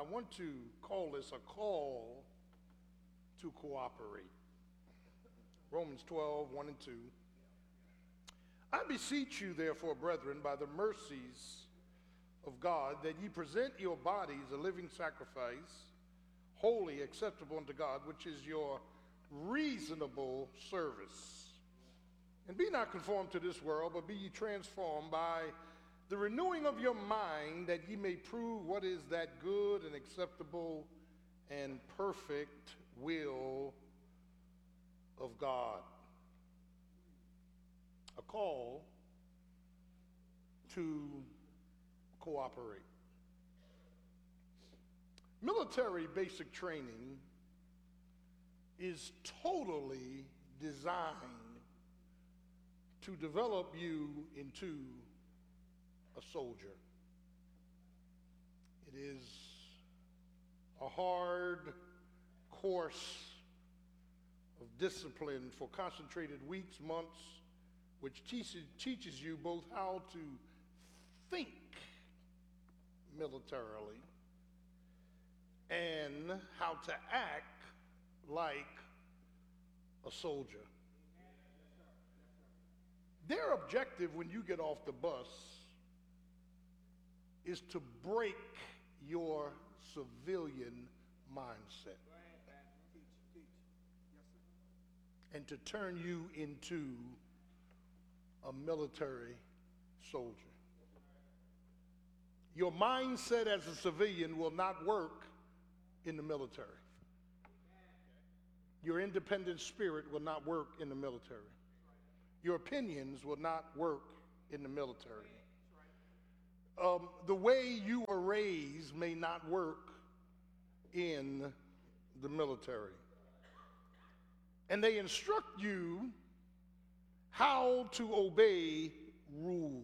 I want to call this a call to cooperate. Romans 12, 1 and 2. I beseech you, therefore, brethren, by the mercies of God, that ye present your bodies a living sacrifice, holy, acceptable unto God, which is your reasonable service. And be not conformed to this world, but be ye transformed by the renewing of your mind, that ye may prove what is that good and acceptable and perfect will of God. A call to cooperate. Military basic training is totally designed to develop you into a soldier. It is a hard course of discipline for concentrated weeks, months, which teaches you both how to think militarily and how to act like a soldier. Their objective when you get off the bus is to break your civilian mindset and to turn you into a military soldier. Your mindset as a civilian will not work in the military. Your independent spirit will not work in the military. Your opinions will not work in the military. The way you were raised may not work in the military. And they instruct you how to obey rules.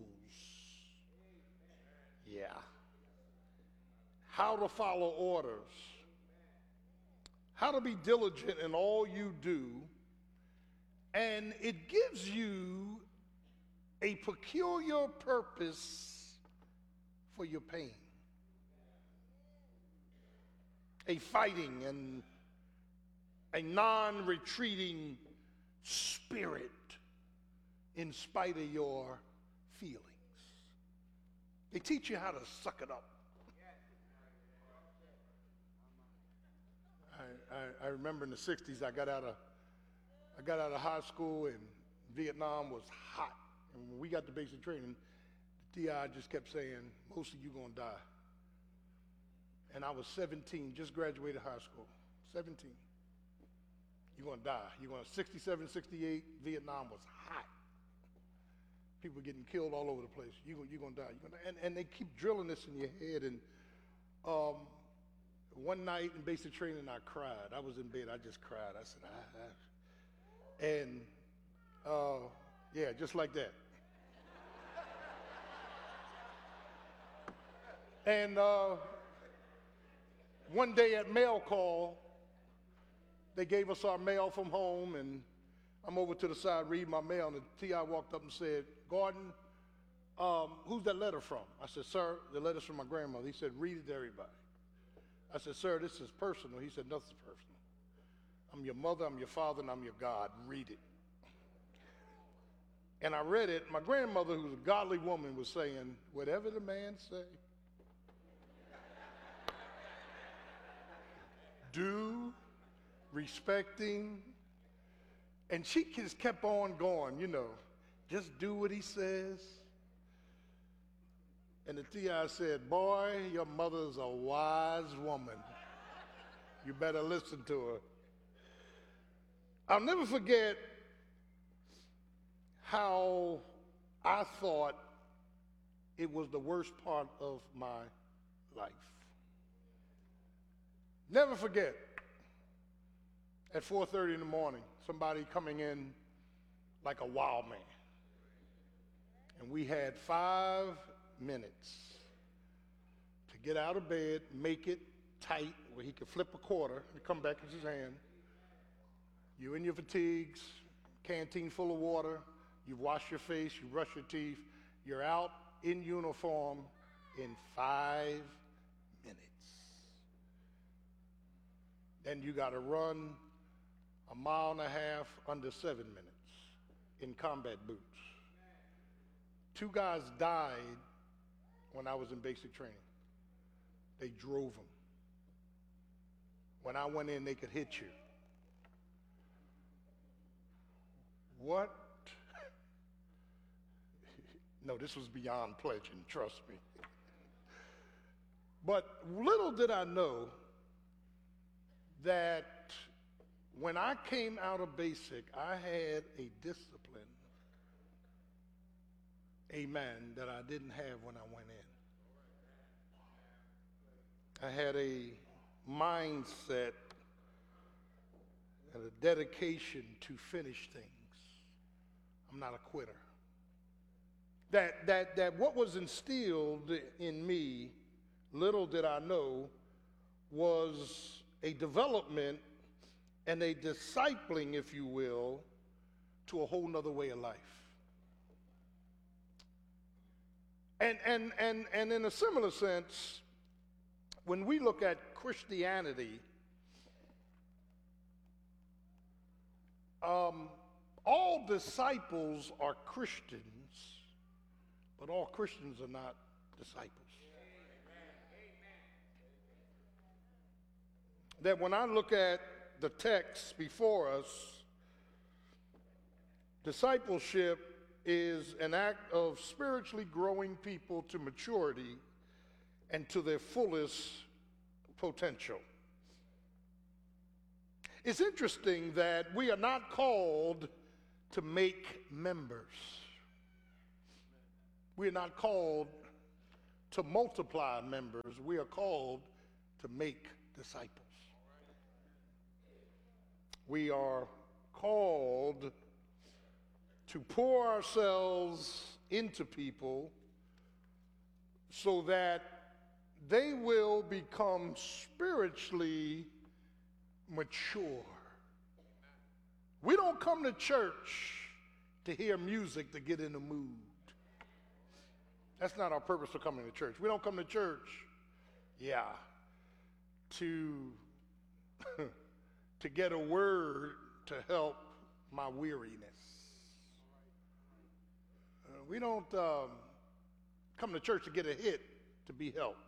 Yeah. How to follow orders. How to be diligent in all you do. And it gives you a peculiar purpose for your pain. A fighting and a non-retreating spirit in spite of your feelings. They teach you how to suck it up. I remember in the 60s, I got out of high school, and Vietnam was hot. And when we got to basic training, the DI just kept saying, most of you gonna die. And I was 17, just graduated high school, 17. You're gonna die. You're gonna, 67, 68, Vietnam was hot. People getting killed all over the place. You're gonna die. And they keep drilling this in your head. And one night in basic training, I cried. I was in bed, I just cried. I said, and yeah, just like that. And one day at mail call, they gave us our mail from home, and I'm over to the side reading my mail, and the TI walked up and said, Gordon, who's that letter from? I said, sir, the letter's from my grandmother. He said, read it to everybody. I said, sir, this is personal. He said, nothing's personal. I'm your mother, I'm your father, and I'm your God. Read it. And I read it. My grandmother, who was a godly woman, was saying, whatever the man say, do, respecting, and she just kept on going, you know, just do what he says. And the TI said, boy, your mother's a wise woman. You better listen to her. I'll never forget how I thought it was the worst part of my life. Never forget, at 4:30 in the morning, somebody coming in like a wild man. And we had 5 minutes to get out of bed, make it tight where he could flip a quarter and come back in his hand. You in your fatigues, canteen full of water, you wash your face, you brush your teeth, you're out in uniform in 5 minutes. and you got to run a mile and a half under 7 minutes in combat boots. 2 guys died when I was in basic training. They drove them. When I went in, they could hit you. What? No, this was beyond pledging, trust me. But little did I know that when I came out of basic, I had a discipline, amen, that I didn't have when I went in. I had a mindset and a dedication to finish things. I'm not a quitter. That what was instilled in me, little did I know, was a development and a discipling, if you will, to a whole nother way of life. And in a similar sense, when we look at Christianity, all disciples are Christians, but all Christians are not disciples. That when I look at the text before us, discipleship is an act of spiritually growing people to maturity and to their fullest potential. It's interesting that we are not called to make members. We are not called to multiply members. We are called to make disciples. We are called to pour ourselves into people so that they will become spiritually mature. We don't come to church to hear music to get in the mood. That's not our purpose for coming to church. We don't come to church, to get a word to help my weariness. We don't come to church to get a hit to be helped.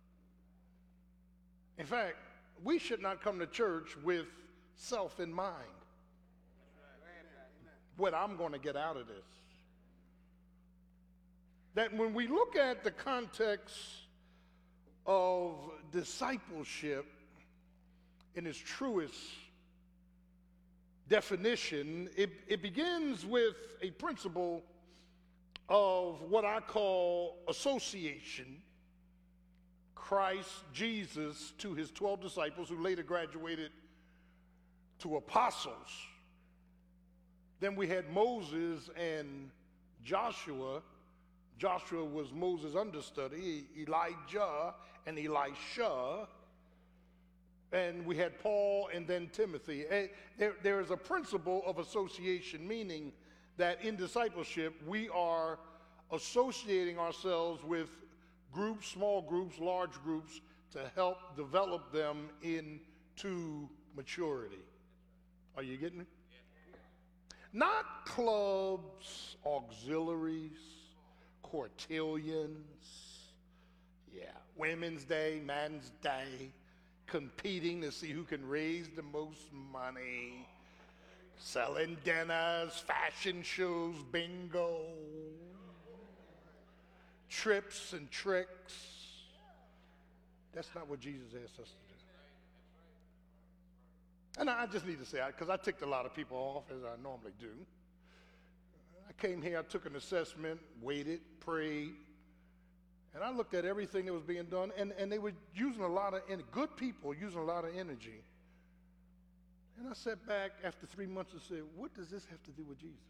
In fact, we should not come to church with self in mind. What I'm going to get out of this. That when we look at the context of discipleship in its truest definition, it begins with a principle of what I call association. Christ Jesus to his 12 disciples, who later graduated to apostles. Then we had Moses and Joshua. Joshua was Moses' understudy, Elijah and Elisha. And we had Paul and then Timothy. There is a principle of association, meaning that in discipleship, we are associating ourselves with groups, small groups, large groups, to help develop them into maturity. Are you getting me? Not clubs, auxiliaries, cotillions, Women's Day, Man's Day, competing to see who can raise the most money, selling dinners, fashion shows, bingo, trips and tricks. That's not what Jesus asked us to do. And I just need to say, because I ticked a lot of people off, as I normally do. I came here, I took an assessment, waited, prayed, and I looked at everything that was being done, and they were using a lot of, good people using a lot of energy. And I sat back after 3 months and said, what does this have to do with Jesus?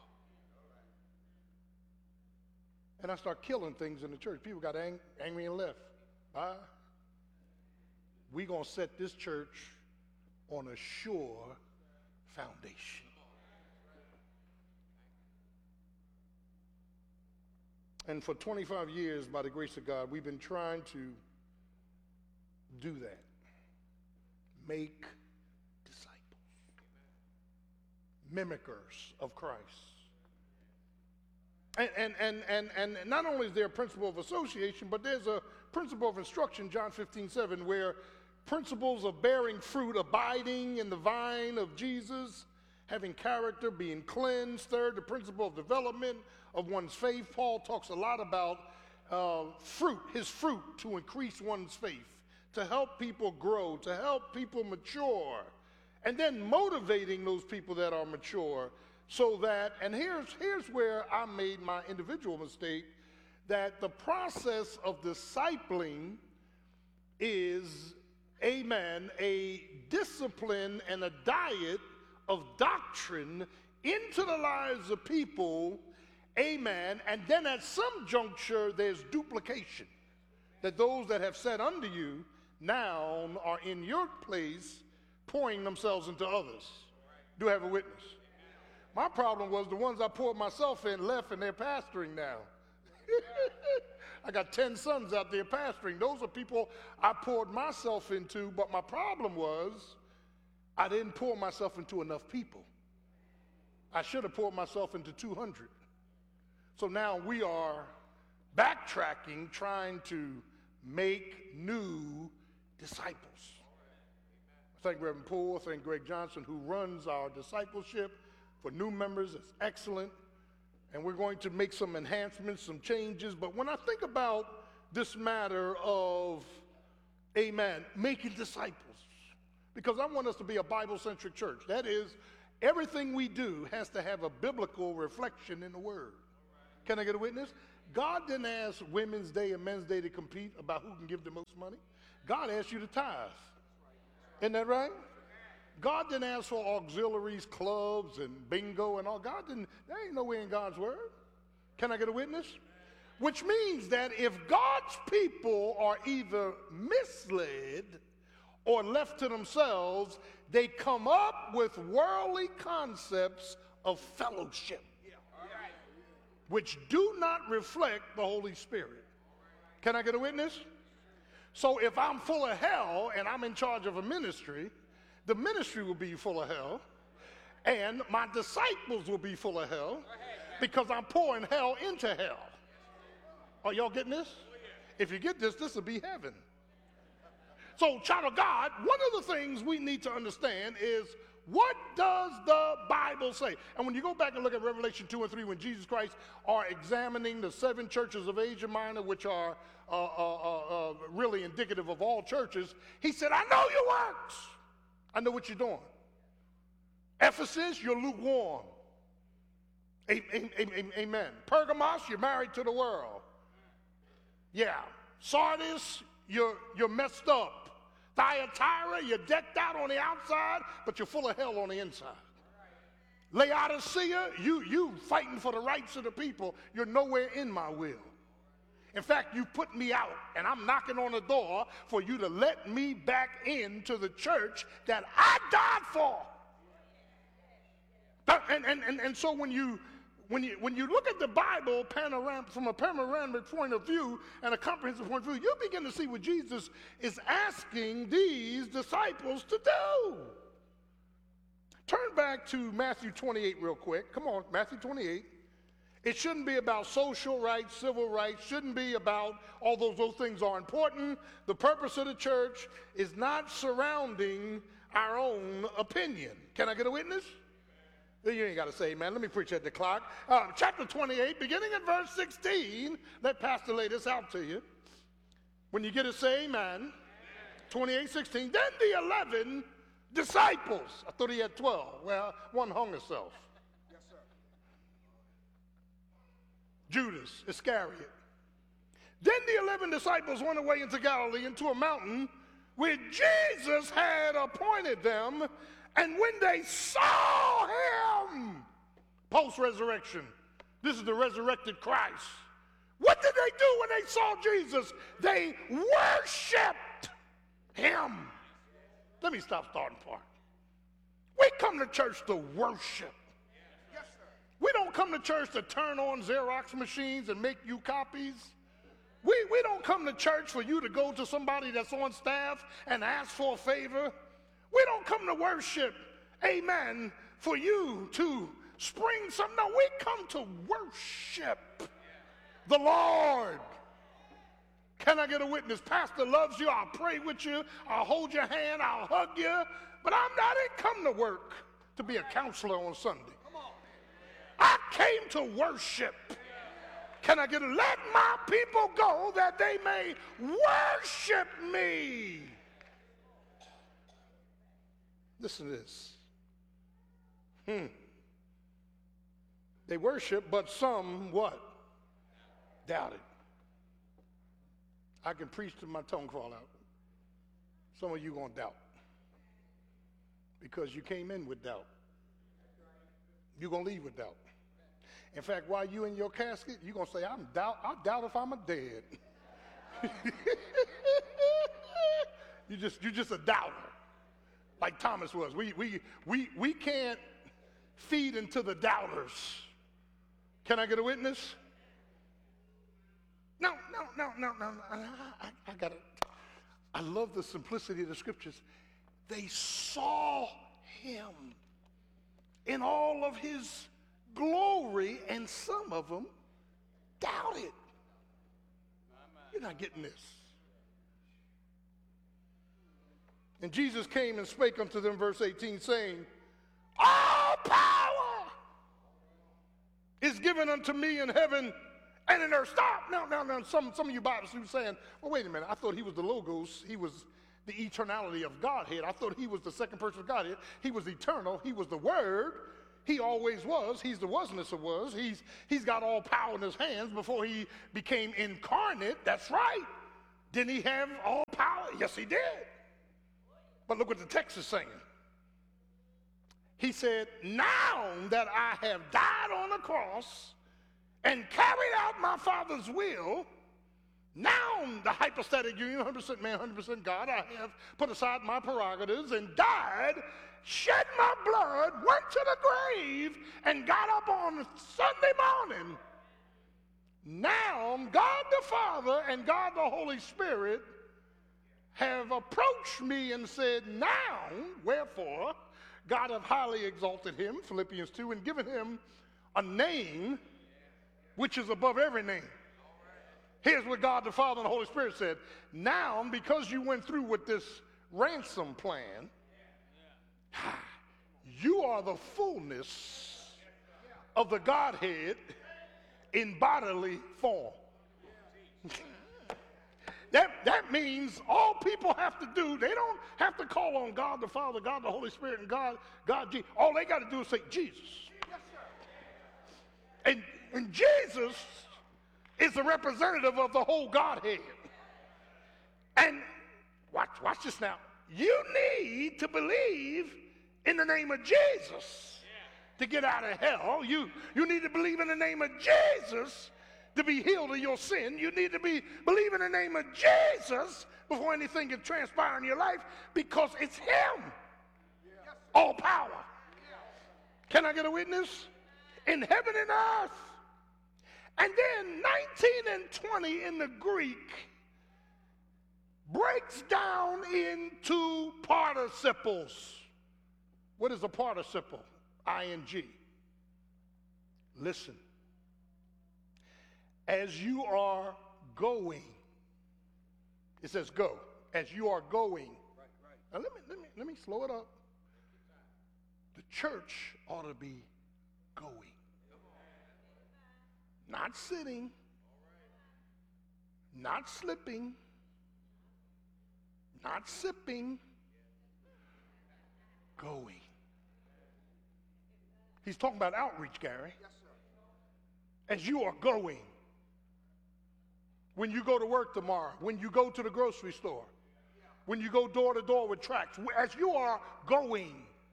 And I started killing things in the church. People got angry and left. Bye. We're going to set this church on a sure foundation. And for 25 years, by the grace of God, we've been trying to do that. make disciples, mimickers of Christ. And not only is there a principle of association, but there's a principle of instruction, John 15:7, where principles of bearing fruit, abiding in the vine of Jesus, having character, being cleansed. Third, the principle of development of one's faith. Paul talks a lot about fruit, his fruit, to increase one's faith, to help people grow, to help people mature, and then motivating those people that are mature so that, and here's where I made my individual mistake, that the process of discipling is, amen, a discipline and a diet of doctrine into the lives of people, amen, and then at some juncture there's duplication, that those that have sat under you now are in your place pouring themselves into others. Do I have a witness? My problem was the ones I poured myself in left and they're pastoring now. I got 10 sons out there pastoring. Those are people I poured myself into, but my problem was I didn't pour myself into enough people. I should have poured myself into 200. So now we are backtracking, trying to make new disciples. I thank Reverend Poole, I thank Greg Johnson, who runs our discipleship for new members. It's excellent. And we're going to make some enhancements, some changes. But when I think about this matter of, amen, making disciples, because I want us to be a Bible-centric church. That is, everything we do has to have a biblical reflection in the Word. Can I get a witness? God didn't ask Women's Day and Men's Day to compete about who can give the most money. God asked you to tithe. Isn't that right? God didn't ask for auxiliaries, clubs, and bingo and all. God didn't, there ain't no way in God's word. Can I get a witness? Which means that if God's people are either misled or left to themselves, they come up with worldly concepts of fellowship, which do not reflect the Holy Spirit. Can I get a witness? So if I'm full of hell and I'm in charge of a ministry, the ministry will be full of hell, and my disciples will be full of hell because I'm pouring hell into hell. Are y'all getting this? If you get this, this will be heaven. So, child of God, one of the things we need to understand is, what does the Bible say? And when you go back and look at Revelation 2 and 3, when Jesus Christ are examining the 7 churches of Asia Minor, which are really indicative of all churches, he said, I know your works. I know what you're doing. Ephesus, you're lukewarm. Amen. Pergamos, you're married to the world. Yeah. Sardis, you're messed up. Thyatira, you're decked out on the outside, but you're full of hell on the inside. Laodicea, you fighting for the rights of the people. You're nowhere in my will. In fact, you put me out, and I'm knocking on the door for you to let me back into the church that I died for. And so when you look at the Bible from a panoramic point of view and a comprehensive point of view, you begin to see what Jesus is asking these disciples to do. Turn back to Matthew 28 real quick. Come on, Matthew 28. It shouldn't be about social rights, civil rights, shouldn't be about, although those things are important. The purpose of the church is not surrounding our own opinion. Can I get a witness? You ain't got to say, man, let me preach at the clock. Chapter 28, beginning at verse 16. Let Pastor lay this out to you. When you get it, say amen. 28:16. Then the 11 disciples. I thought he had 12. Well, one hung himself. Judas Iscariot. Then the 11 disciples went away into Galilee, into a mountain where Jesus had appointed them. And when they saw him, post-resurrection, this is the resurrected Christ. What did they do when they saw Jesus? They worshiped him. Let me stop starting part. We come to church to worship. We don't come to church to turn on Xerox machines and make you copies. We don't come to church for you to go to somebody that's on staff and ask for a favor. We don't come to worship, amen, for you to spring something. No, we come to worship the Lord. Can I get a witness? Pastor loves you. I'll pray with you. I'll hold your hand. I'll hug you. But I didn't come to work to be a counselor on Sunday. I came to worship. Can I get a let my people go that they may worship me? Listen to this. They worship, but some what? Doubted. I can preach till my tongue fall out. Some of you going to doubt because you came in with doubt. You're going to leave with doubt. In fact, while you in your casket, you're going to say, I doubt if I'm a dead. You're just a doubter, like Thomas was. We can't feed into the doubters. Can I get a witness? No. I got it. I love the simplicity of the scriptures. They saw him in all of his glory, and some of them doubted. You're not getting this. And Jesus came and spake unto them, verse 18, saying, all power is given unto me in heaven and in earth. Stop. Now, some of you Bible students saying, well, wait a minute. I thought he was the Logos. He was the eternality of Godhead. I thought he was the second person of Godhead. He was eternal. He was the Word. He always was. He's the wasness of was. He's got all power in his hands before he became incarnate. That's right. Didn't he have all power? Yes, he did. But look what the text is saying. He said, now that I have died on the cross and carried out my Father's will, now the hypostatic union, 100% man, 100% God, I have put aside my prerogatives and died, shed my blood, went to the grave, and got up on Sunday morning. Now God the Father and God the Holy Spirit have approached me and said, now, wherefore, God hath highly exalted him, Philippians 2, and given him a name which is above every name. Here's what God the Father and the Holy Spirit said. Now, because you went through with this ransom plan, you are the fullness of the Godhead in bodily form. That means all people have to do, they don't have to call on God the Father, God the Holy Spirit, and God Jesus. All they got to do is say Jesus. And Jesus is the representative of the whole Godhead. And watch this now. You need to believe in the name of Jesus to get out of hell. You need to believe in the name of Jesus to be healed of your sin. You need to believe in the name of Jesus before anything can transpire in your life, because it's him. All power. Can I get a witness? In heaven and earth. And then 19 and 20 in the Greek breaks down into participles. What is a participle? ING. Listen. As you are going, it says go. As you are going. Now let me slow it up. The church ought to be going. Not sitting, not slipping, not sipping, going. He's talking about outreach, Gary. Yes, sir. As you are going. When you go to work tomorrow, when you go to the grocery store, when you go door to door with tracts, as you are going.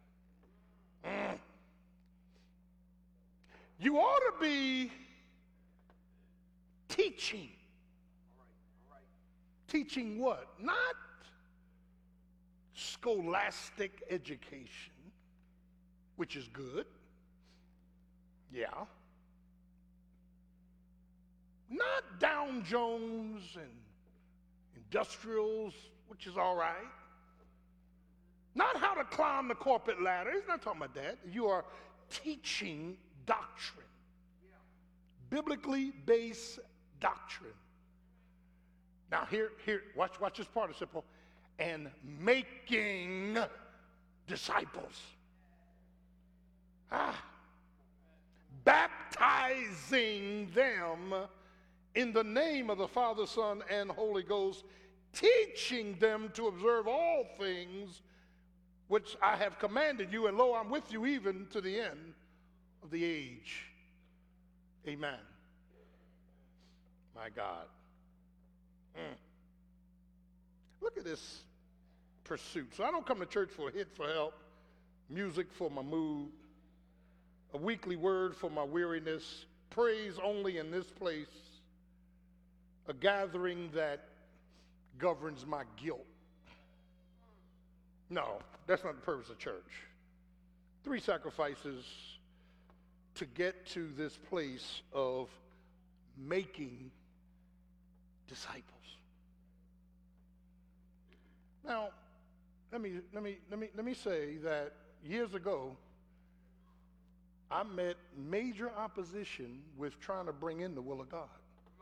You ought to be teaching. All right. Teaching what? Not scholastic education, which is good. Yeah. Not Dow Jones and industrials, which is all right. Not how to climb the corporate ladder. He's not talking about that. You are teaching doctrine. Biblically based doctrine. Now here, watch this participle. And making disciples. Baptizing them in the name of the Father, Son, and Holy Ghost, teaching them to observe all things which I have commanded you, and lo, I'm with you even to the end of the age. Amen. My God. Look at this pursuit. So I don't come to church for a hit for help, music for my mood, a weekly word for my weariness, praise only in this place, a gathering that governs my guilt. No, that's not the purpose of church. 3 sacrifices to get to this place of making disciples. Now, let me say that years ago, I met major opposition with trying to bring in the will of God.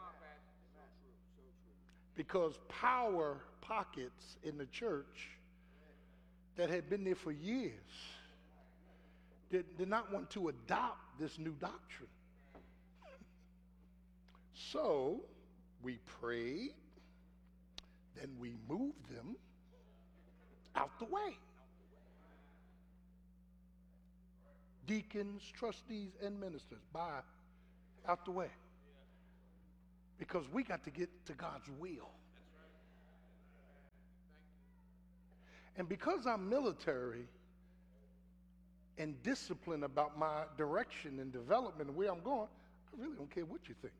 Because power pockets in the church that had been there for years did not want to adopt this new doctrine. So we prayed, then we moved them out the way. Deacons, trustees, and ministers, bye, out the way. Because we got to get to God's will. And because I'm military and disciplined about my direction and development and where I'm going, I really don't care what you think.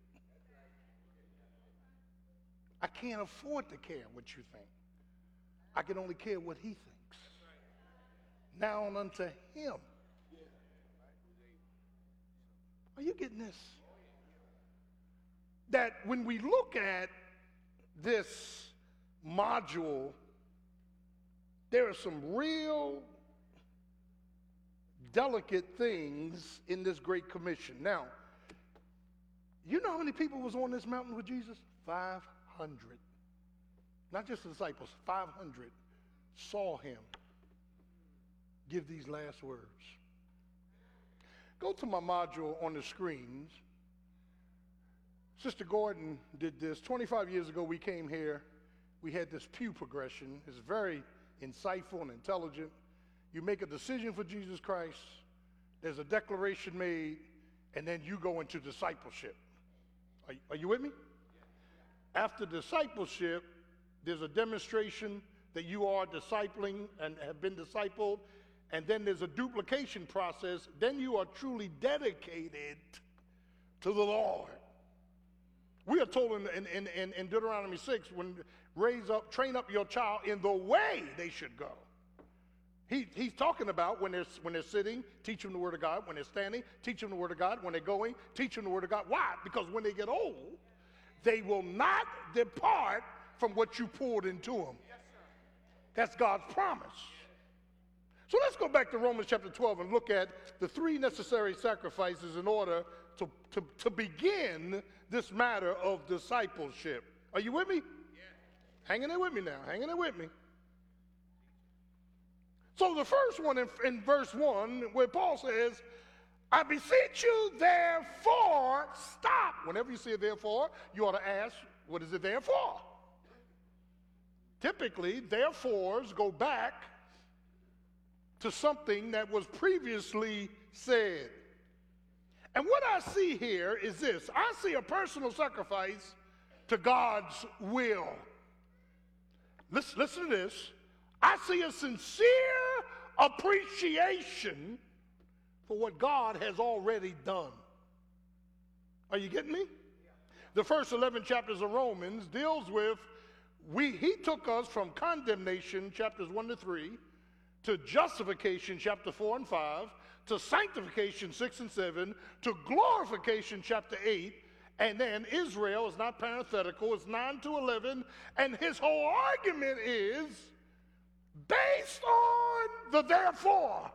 I can't afford to care what you think. I can only care what he thinks. Now and unto him. Are you getting this? That when we look at this module, there are some real delicate things in this Great Commission. Now, you know how many people was on this mountain with Jesus? 500. Not just the disciples, 500 saw him give these last words. Go to my module on the screens. Sister Gordon did this. 25 years ago, we came here. We had this pew progression. It's very insightful and intelligent. You make a decision for Jesus Christ. There's a declaration made, and then you go into discipleship. Are you with me? After discipleship, there's a demonstration that you are discipling and have been discipled, and then there's a duplication process. Then you are truly dedicated to the Lord. We are told in Deuteronomy 6, when train up your child in the way they should go. He's talking about when they're sitting, teach them the word of God. When they're standing, teach them the word of God. When they're going, teach them the word of God. Why? Because when they get old, they will not depart from what you poured into them. Yes, that's God's promise. So let's go back to Romans chapter 12 and look at the 3 necessary sacrifices in order to begin this matter of discipleship. Are you with me? Yeah. Hanging in with me now. Hanging in with me. So the first one in verse 1, where Paul says, I beseech you, therefore, stop. Whenever you see a therefore, you ought to ask, what is it there for? Typically, therefores go back to something that was previously said. And what I see here is this. I see a personal sacrifice to God's will. Listen to this. I see a sincere appreciation for what God has already done. Are you getting me? The first 11 chapters of Romans deals with, he took us from condemnation, chapters 1 to 3, to justification, chapter 4 and 5, to sanctification, 6 and 7, to glorification, chapter 8, and then Israel is not parenthetical, it's 9 to 11, and his whole argument is, based on the therefore.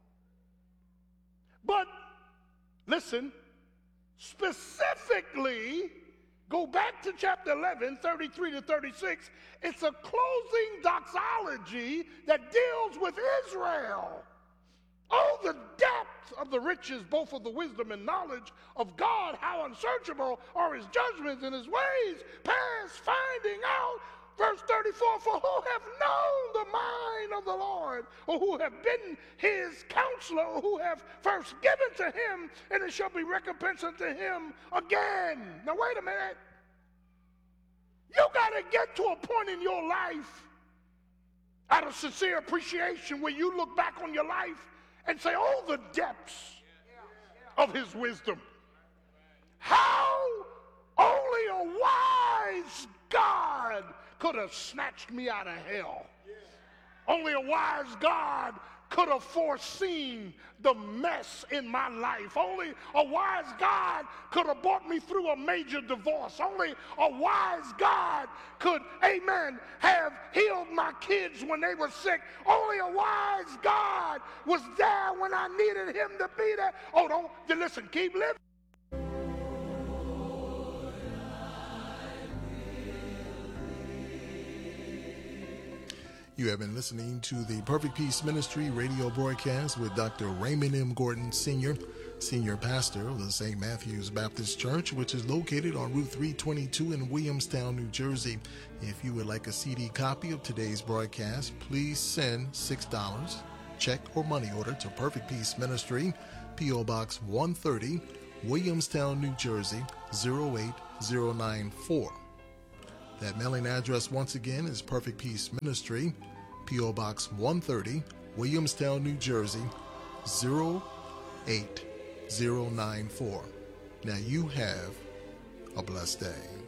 But listen, specifically, go back to chapter 11, 33 to 36. It's a closing doxology that deals with Israel. Oh, the depth of the riches, both of the wisdom and knowledge of God, how unsearchable are his judgments and his ways, past finding out. Verse 34, for who have known the mind of the Lord, or who have been his counselor, or who have first given to him, and it shall be recompense unto him again. Now wait a minute. You got to get to a point in your life out of sincere appreciation where you look back on your life and say, oh, the depths of his wisdom. How only a wise God could have snatched me out of hell. Only a wise God could have foreseen the mess in my life. Only a wise God could have brought me through a major divorce. Only a wise God could, amen, have healed my kids when they were sick. Only a wise God was there when I needed him to be there. Oh, don't, listen, keep living. You have been listening to the Perfect Peace Ministry radio broadcast with Dr. Raymond M. Gordon Sr., Senior Pastor of the St. Matthew's Baptist Church, which is located on Route 322 in Williamstown, New Jersey. If you would like a CD copy of today's broadcast, please send $6, check or money order to Perfect Peace Ministry, P.O. Box 130, Williamstown, New Jersey, 08094. That mailing address once again is Perfect Peace Ministry, P.O. Box 130, Williamstown, New Jersey, 08094. Now you have a blessed day.